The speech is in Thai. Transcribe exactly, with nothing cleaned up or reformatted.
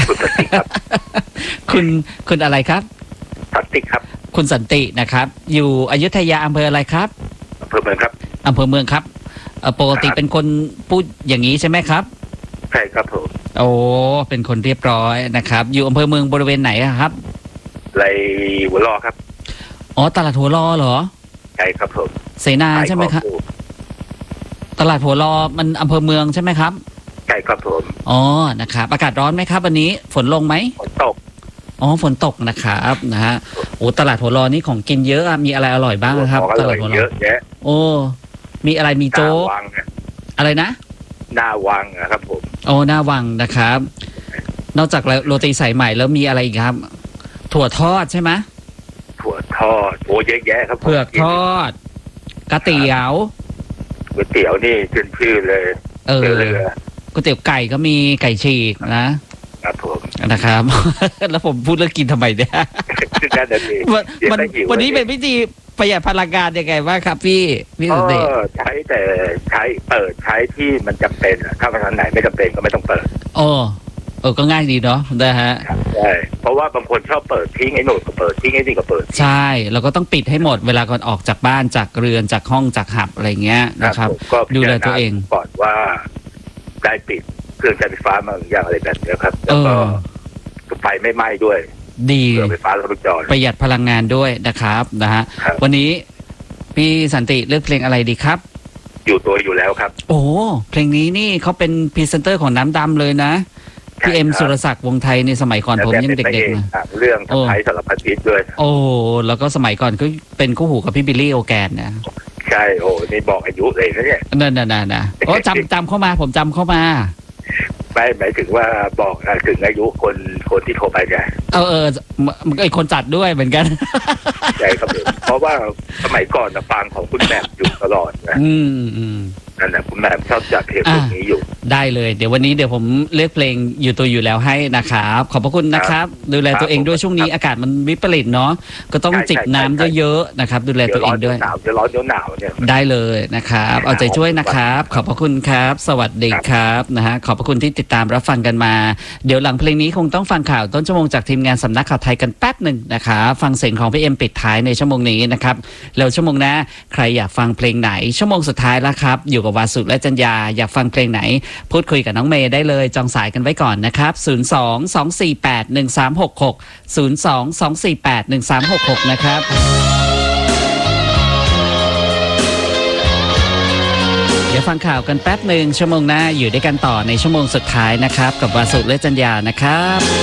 คุณสันติครับคุณคุณอะไรครับสันติครับคุณสันตินะครับอยู่อยุธยาอำเภออะไรครับอำเภอเมืองครับอำเภอเมืองครับปกติเป็นคนพูดอย่างนี้ใช่ไหมครับใช่ครับผมโอ้เป็นคนเรียบร้อยนะครับอยู่อำเภอเมืองบริเวณไหนครับไรหัวล้อครับอ๋อตลาดหัวล้อเหรอใช่ครับผมเสนาใช่ไหมครับตลาดหัวล้อมันอำเภอเมืองใช่ไหมครับใช่ครับผมอ๋อนะครับอากาศร้อนไหมครับวันนี้ฝนลงไหมฝนตกอ๋อฝนตกนะครับนะฮะโอ้ตลาดหัวล้อนี่ของกินเยอะมีอะไรอร่อยบ้างครับตลาดหัวล้อเยอะแยะโอ้มีอะไรมีโจ๊กอะไรนะหน้าวังนะครับผมโอ้หน้าวังนะครับนอกจากโรตีสายใหม่แล้วมีอะไรอีกครับถั่วทอดใช่ไหมถั่วทอดโอ้เยอะแยะครับเผือกทอดก๋วยเตี๋ยวก๋วยเตี๋ยวนี่ขึ้นชื่อเลยเออก๋วยเตี๋ยวไก่ก็มีไก่ฉีกนะครับผมนะครับ แล้วผมพูดเรื่องกินทำไมเนี่ยมันวันนี้เป็นพิธีประหยัดพลังงานยังไงบ้างครับพี่พี่สุเดชใช้แต่ใช้เปิดใช้ที่มันจำเป็นถ้าวันไหนไม่จำเป็นก็ไม่ต้องเปิดโอ้เออก็ง่ายดีเนาะนะฮะใช่เพราะว่าบางคนชอบเปิดทิ้งไอ้หนูก็เปิดทิ้งไอ้นี่ก็เปิดใช่เราก็ต้องปิดให้หมดเวลาก่อนออกจากบ้านจากเรือนจากห้องจากหับอะไรเงี้ยนะครับดูแลตัวเองก่อนว่าได้ปิดเครื่องใช้ไฟฟ้าบางอย่างอะไรแบบนี้ครับแล้วก็ไฟไม่ไหม้ด้วยดีเครื่องไฟฟ้าลัดวงจรประหยัดพลังงานด้วยนะครับนะฮะวันนี้พี่สันติเลือกเพลงอะไรดีครับอยู่ตัวอยู่แล้วครับโอ้เพลงนี้นี่เขาเป็นพรีเซนเตอร์ของน้ำดำเลยนะพี่เอ็มสุรศักดิ์วงไทยในสมัยก่อนผมยังเด็กๆนะเรื่องไทยสารพัดพิษด้วยโอ้แล้วก็สมัยก่อนก็เป็นคู่หูกับพี่บิลลี่โอแกนนะใช่โอ้นี่บอกอายุเลยนะเนี่ยนั่นน่ะน่ะนะโอ้จำจำเข้ามาผมจำเข้ามาไม่หมายถึงว่าบอกถึงอายุคนคนที่โทรไปไงเออเออไอคนจัดด้วยเหมือนกันใช่ครับเพราะว่าสมัยก่อนฟังของคุณแม่อยู่ตลอดนะอืมอืมนั่นแหละคุณแม่ชอบจัดเพลงพวกนี้อยู่ได้เลยเดี๋ยววันนี้เดี๋ยวผมเลือกเพลงอยู่ตัวอยู่แล้วให้นะครับขอบพระคุณนะครับดูแลตัวเองด้วยช่วงนี้อากาศมันวิปริตเนาะก็ต้องจิบน้ำเยอะๆนะครับดูแลตัวเองด้วยหนาวจะร้อนเดี๋ยวหนาวเนี่ยได้เลยนะครับเอาใจช่วยนะครับขอบพระคุณครับสวัสดีครับนะฮะขอบพระคุณที่ติดตามรับฟังกันมาเดี๋ยวหลังเพลงนี้คงต้องฟังข่าวต้นชั่วโมงจากทีมงานสำนักข่าวไทยกันแป๊บหนึ่งนะครับฟังเสียงของพี่เอ็มปิดท้ายในชั่วโมงนี้นะครับแล้วชั่วโมงหน้าใครอยากฟังเพลงไหนชั่วโมงสุดท้ายแล้วครับอยู่กับวาสุและจัญญาอยากฟังเพลงไหนพูดคุยกับน้องเมย์ได้เลยจองสายกันไว้ก่อนนะครับศูนย์ สอง สอง สี่ แปด หนึ่ง สาม หก หก ศูนย์ สอง สอง สี่ แปด หนึ่ง สาม หก หกนะครับเดี๋ยวฟังข่าวกันแป๊บหนึ่งชั่วโมงหน้าอยู่ด้วยกันต่อในชั่วโมงสุดท้ายนะครับกับวาสุและจัญญานะครับ